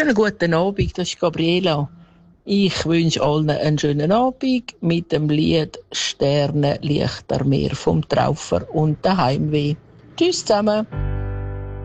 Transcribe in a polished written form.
Schönen guten Abend, das ist Gabriela. Ich wünsche allen einen schönen Abend mit dem Lied «Sterne, Lichter, Meer» vom Traufer und der Heimweh. Tschüss zusammen.